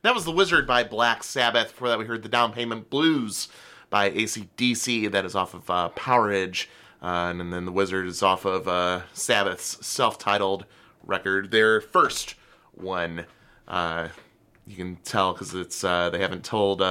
That was The Wizard by Black Sabbath. Before that, we heard The Down Payment Blues by AC/DC. That is off of Powerage. And then The Wizard is off of Sabbath's self-titled record, their first one. You can tell because it's they haven't told